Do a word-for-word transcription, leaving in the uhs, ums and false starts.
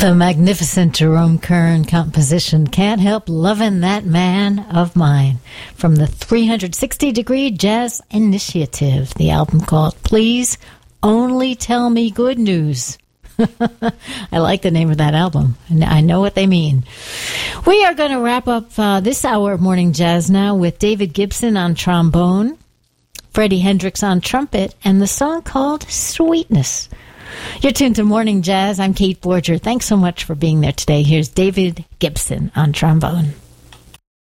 The magnificent Jerome Kern composition, Can't Help Lovin' That Man of Mine, from the three sixty degree Jazz Initiative, the album called Please Only Tell Me Good News. I like the name of that album, and I know what they mean. We are going to wrap up uh, this hour of Morning Jazz now with David Gibson on trombone, Freddie Hendrix on trumpet, and the song called Sweetness. You're tuned to Morning Jazz. I'm Kate Borger. Thanks so much for being there today. Here's David Gibson on trombone.